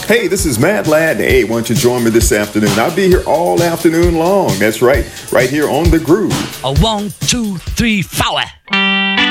Hey, this is Mad Lad. Hey, why don't you join me this afternoon? I'll be here all afternoon long. That's right here on The Groove. A 1, 2, 3, 4.